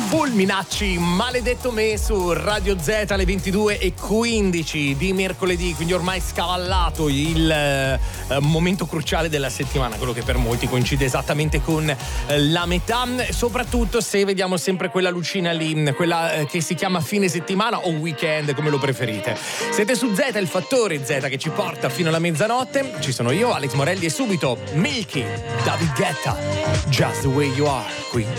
Fulminacci, maledetto me su Radio Z alle 22:15 di mercoledì, quindi ormai scavallato il momento cruciale della settimana, quello che per molti coincide esattamente con la metà, soprattutto se vediamo sempre quella lucina lì, quella che si chiama fine settimana o weekend, come lo preferite. Siete su Z, il fattore Z che ci porta fino alla mezzanotte. Ci sono io, Alex Morelli, e subito Milky, David Guetta, Just the Way You Are, qui